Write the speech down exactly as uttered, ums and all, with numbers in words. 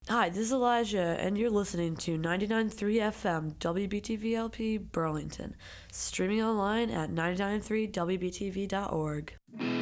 Hi, this is Elijah, and you're listening to ninety-nine point three F M W B T V L P Burlington, streaming online at ninety nine point three W B T V dot org.